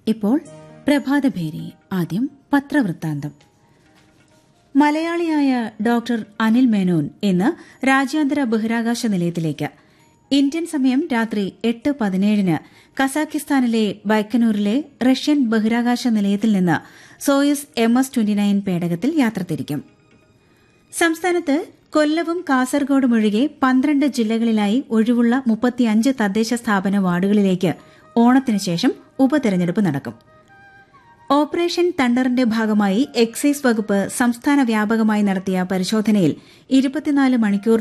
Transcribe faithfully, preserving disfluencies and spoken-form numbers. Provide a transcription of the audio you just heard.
ഇപ്പോൾ പ്രഭാതഭേരി. ആദ്യം പത്രവൃത്താന്തം. മലയാളിയായ ഡോക്ടർ അനിൽ മേനോൻ ഇന്ന് രാജ്യാന്തര ബഹിരാകാശ നിലയത്തിലേക്ക്. ഇന്ത്യൻ സമയം രാത്രി എട്ട് പതിനേഴിന് കസാഖിസ്ഥാനിലെ ബൈക്കനൂരിലെ റഷ്യൻ ബഹിരാകാശ നിലയത്തിൽ നിന്ന് Soyuz M S twenty nine പേടകത്തിൽ യാത്ര തിരിക്കും. സംസ്ഥാനത്ത് കൊല്ലവും കാസർഗോഡും ഒഴികെ പന്ത്രണ്ട് ജില്ലകളിലായി ഒഴിവുള്ള മുപ്പത്തിയഞ്ച് തദ്ദേശ സ്ഥാപന വാർഡുകളിലേക്ക് ഓണത്തിന് ശേഷം ഉപതെരഞ്ഞെടുപ്പ് നടക്കും. ഓപ്പറേഷൻ തണ്ടറിന്റെ ഭാഗമായി എക്സൈസ് വകുപ്പ് സംസ്ഥാന വ്യാപകമായി നടത്തിയ പരിശോധനയിൽ ഇരുപത്തിനാല് മണിക്കൂർ